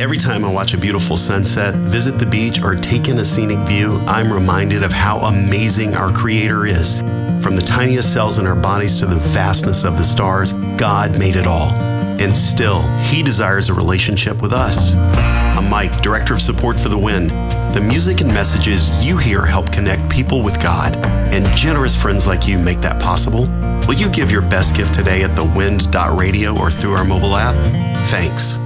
Every time I watch a beautiful sunset, visit the beach, or take in a scenic view, I'm reminded of how amazing our Creator is. From the tiniest cells in our bodies to the vastness of the stars, God made it all. And still, He desires a relationship with us. I'm Mike, Director of Support for The Wind. The music and messages you hear help connect people with God, and generous friends like you make that possible. Will you give your best gift today at thewind.radio or through our mobile app? Thanks.